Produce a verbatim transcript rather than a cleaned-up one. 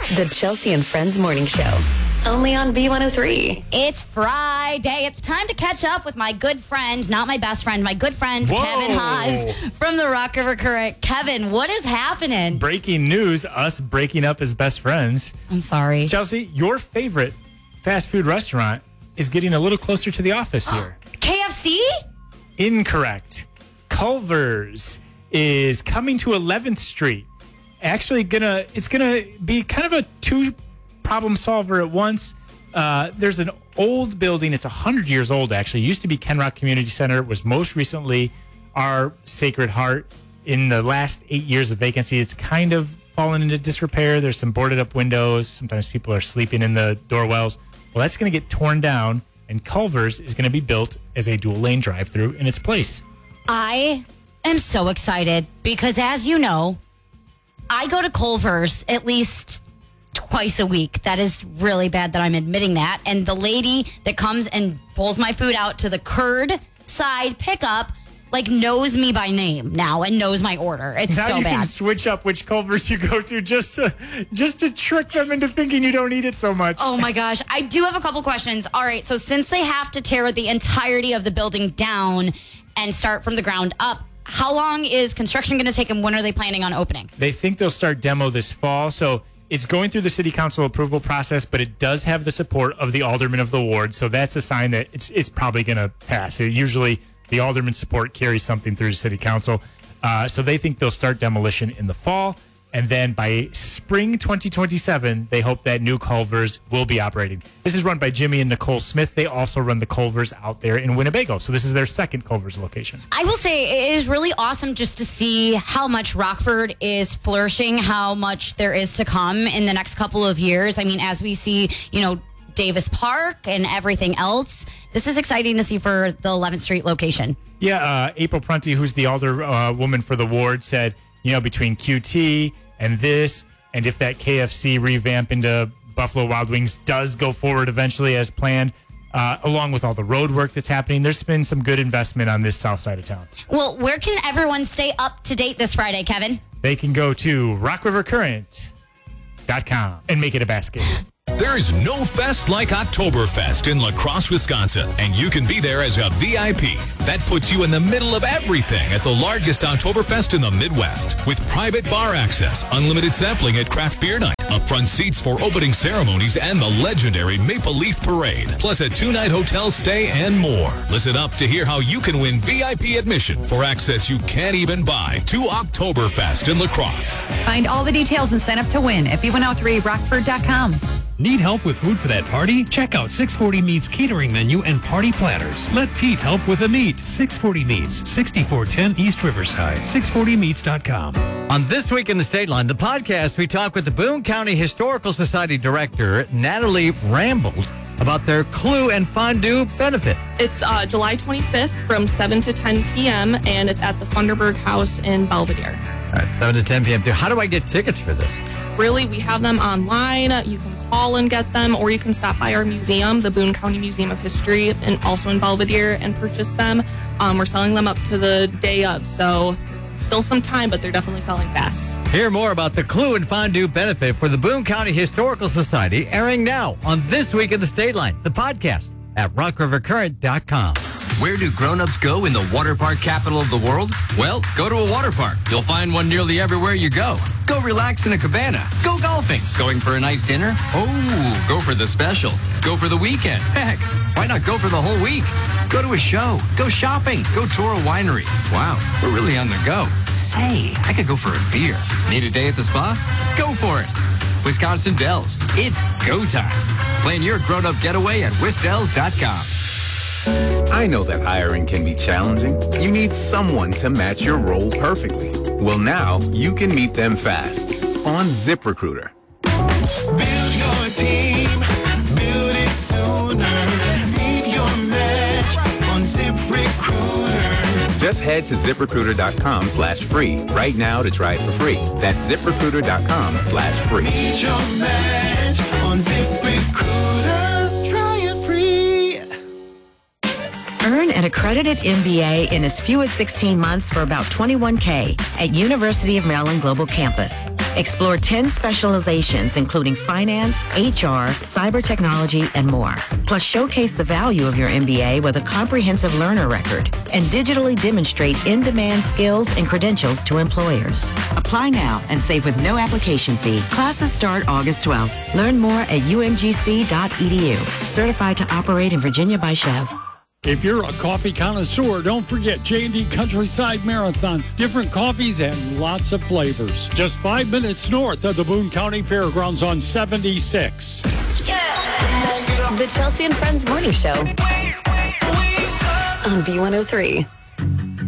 The Chelsea and Friends Morning Show. Only on B one oh three. It's Friday. It's time to catch up with my good friend, not my best friend, my good friend, Whoa. Kevin Haas from the Rock River Current. Kevin, what is happening? Breaking news, us breaking up as best friends. I'm sorry. Chelsea, your favorite fast food restaurant is getting a little closer to the office here. K F C? Incorrect. Culver's is coming to eleventh Street. Actually, gonna it's gonna be kind of a two problem solver at once. Uh, there's an old building. It's one hundred years old, actually. It used to be Ken Rock Community Center. It was most recently our Sacred Heart. In the last eight years of vacancy, it's kind of fallen into disrepair. There's some boarded up windows. Sometimes people are sleeping in the doorwells. Well, that's going to get torn down, and Culver's is going to be built as a dual lane drive through in its place. I am so excited because, as you know, I go to Culver's at least twice a week. That is really bad that I'm admitting that. And the lady that comes and pulls my food out to the curd side pickup, like, knows me by name now and knows my order. It's now so you bad. Can switch up which Culver's you go to just to just to trick them into thinking you don't eat it so much. Oh my gosh. I do have a couple questions. All right. So since they have to tear the entirety of the building down and start from the ground up, how long is construction going to take and when are they planning on opening? They think they'll start demo this fall. So it's going through the city council approval process, but it does have the support of the alderman of the ward. So that's a sign that it's it's probably going to pass. It usually the alderman's support carries something through the city council. Uh, so they think they'll start demolition in the fall. And then by spring twenty twenty-seven, they hope that new Culver's will be operating. This is run by Jimmy and Nicole Smith. They also run the Culver's out there in Winnebago. So this is their second Culver's location. I will say it is really awesome just to see how much Rockford is flourishing, how much there is to come in the next couple of years. I mean, as we see, you know, Davis Park and everything else, this is exciting to see for the eleventh Street location. Yeah, uh, April Prunty, who's the alder uh, woman for the ward, said, you know, between Q T and this, and if that K F C revamp into Buffalo Wild Wings does go forward eventually as planned, uh, along with all the road work that's happening, there's been some good investment on this south side of town. Well, where can everyone stay up to date this Friday, Kevin? They can go to rock river current dot com and make it a basket. There's no fest like Oktoberfest in La Crosse, Wisconsin, and you can be there as a V I P. That puts you in the middle of everything at the largest Oktoberfest in the Midwest. With private bar access, unlimited sampling at craft beer night, upfront seats for opening ceremonies, and the legendary Maple Leaf Parade, plus a two-night hotel stay and more. Listen up to hear how you can win V I P admission for access you can't even buy to Oktoberfest in La Crosse. Find all the details and sign up to win at B one oh three rockford dot com. Need help with food for that party? Check out six forty Meats catering menu and party platters. Let Pete help with the meat. six forty Meats, sixty-four ten East Riverside, six forty meats dot com. On This Week in the State Line, the podcast, we talk with the Boone County Historical Society Director, Natalie Rambold, about their Clue and Fondue benefit. It's uh, July twenty-fifth from seven to ten p.m., and it's at the Funderburg House in Belvedere. All right, seven to ten p.m. How do I get tickets for this? Really, we have them online. You can call and get them, or you can stop by our museum, the Boone County Museum of History, and also in Belvedere, and purchase them. Um, we're selling them up to the day of, so still some time, but they're definitely selling fast. Hear more about the Clue and Fondue benefit for the Boone County Historical Society, airing now on This Week in the State Line, the podcast at rock river current dot com. Where do grown-ups go in the water park capital of the world? Well, go to a water park. You'll find one nearly everywhere you go. Go relax in a cabana. Go golfing. Going for a nice dinner? Oh, go for the special. Go for the weekend. Heck, why not go for the whole week? Go to a show. Go shopping. Go tour a winery. Wow, we're really on the go. Say, I could go for a beer. Need a day at the spa? Go for it. Wisconsin Dells. It's go time. Plan your grown-up getaway at wisdells dot com. I know that hiring can be challenging. You need someone to match your role perfectly. Well, now you can meet them fast on ZipRecruiter. Build your team, build it sooner. Meet your match on ZipRecruiter. Just head to ZipRecruiter.com slash free right now to try it for free. That's ZipRecruiter.com slash free. Meet your match on ZipRecruiter. Try it free. Earn an accredited M B A in as few as sixteen months for about twenty-one K at University of Maryland Global Campus. Explore ten specializations, including finance, H R, cyber technology, and more. Plus, showcase the value of your M B A with a comprehensive learner record and digitally demonstrate in-demand skills and credentials to employers. Apply now and save with no application fee. Classes start August twelfth. Learn more at u m g c dot e d u. Certified to operate in Virginia by Chev. If you're a coffee connoisseur, don't forget J and D Countryside Marathon. Different coffees and lots of flavors. Just five minutes north of the Boone County Fairgrounds on seventy-six. The Chelsea and Friends Morning Show on B one oh three.